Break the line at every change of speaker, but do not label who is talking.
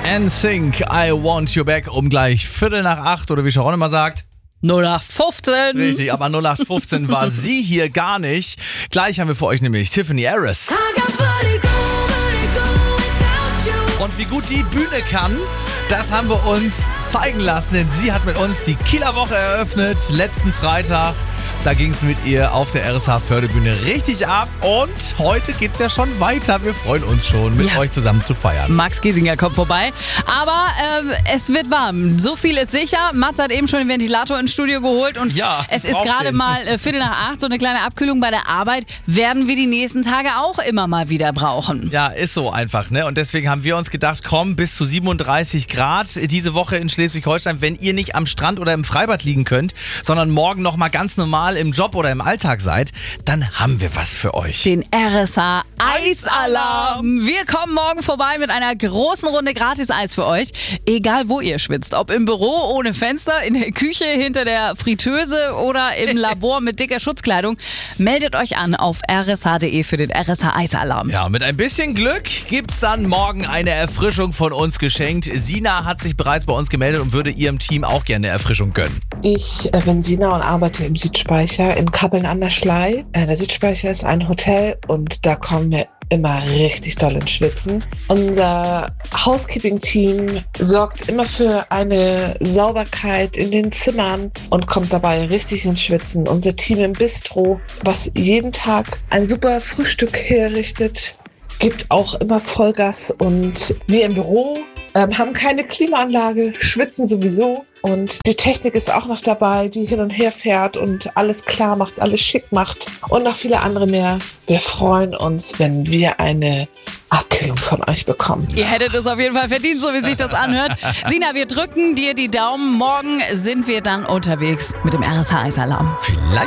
NSYNC, I Want You Back um gleich 7:45 oder wie Sharon immer sagt.
0815.
Richtig, aber 0815 war sie hier gar nicht. Gleich haben wir für euch nämlich Tiffany Harris. Und wie gut die Bühne kann, das haben wir uns zeigen lassen, denn sie hat mit uns die Kieler Woche eröffnet, letzten Freitag. Da ging es mit ihr auf der RSH Förderbühne richtig ab und heute geht's ja schon weiter. Wir freuen uns schon, mit euch zusammen zu feiern.
Max Giesinger kommt vorbei, aber es wird warm. So viel ist sicher. Mats hat eben schon den Ventilator ins Studio geholt und es ist gerade mal 7:45, so eine kleine Abkühlung bei der Arbeit. Werden wir die nächsten Tage auch immer mal wieder brauchen.
Ja, ist so einfach, ne? Und deswegen haben wir uns gedacht, komm, bis zu 37 Grad diese Woche in Schleswig-Holstein, wenn ihr nicht am Strand oder im Freibad liegen könnt, sondern morgen nochmal ganz normal im Job oder im Alltag seid, dann haben wir was für euch.
Den RSH Eisalarm. Wir kommen morgen vorbei mit einer großen Runde Gratis-Eis für euch. Egal wo ihr schwitzt, ob im Büro ohne Fenster, in der Küche hinter der Fritteuse oder im Labor mit dicker Schutzkleidung. Meldet euch an auf rsh.de für den RSH Eisalarm.
Ja, mit ein bisschen Glück gibt's dann morgen eine Erfrischung von uns geschenkt. Sina hat sich bereits bei uns gemeldet und würde ihrem Team auch gerne eine Erfrischung gönnen.
Ich bin Sina und arbeite im Südspeicher in Kappeln an der Schlei. Der Südspeicher ist ein Hotel und da kommen wir immer richtig doll ins Schwitzen. Unser Housekeeping-Team sorgt immer für eine Sauberkeit in den Zimmern und kommt dabei richtig ins Schwitzen. Unser Team im Bistro, was jeden Tag ein super Frühstück herrichtet, gibt auch immer Vollgas. Und wir im Büro haben keine Klimaanlage, schwitzen sowieso. Und die Technik ist auch noch dabei, die hin und her fährt und alles klar macht, alles schick macht und noch viele andere mehr. Wir freuen uns, wenn wir eine Abkühlung von euch bekommen.
Ihr hättet es auf jeden Fall verdient, so wie sich das anhört. Sina, wir drücken dir die Daumen. Morgen sind wir dann unterwegs mit dem RSH Eisalarm.
Vielleicht